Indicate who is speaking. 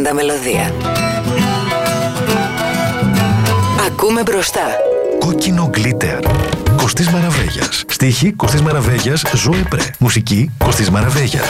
Speaker 1: Τα μελωδία. Ακούμε μπροστά.
Speaker 2: Κόκκινο γκλίτερ. Κωστής Μαραβέγιας. Στίχη Κωστής Μαραβέγιας, Ζωe Πρέ. Μουσική Κωστής Μαραβέγιας.